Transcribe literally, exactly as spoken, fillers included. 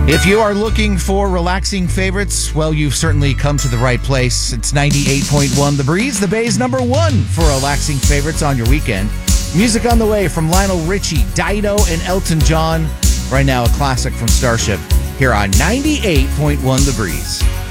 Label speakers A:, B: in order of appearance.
A: If you are looking for relaxing favorites, well, you've certainly come to the right place. It's ninety-eight point one The Breeze, the Bay's number one for relaxing favorites on your weekend. Music on the way from Lionel Richie, Dido, and Elton John. Right now, a classic from Starship here on ninety-eight point one The Breeze.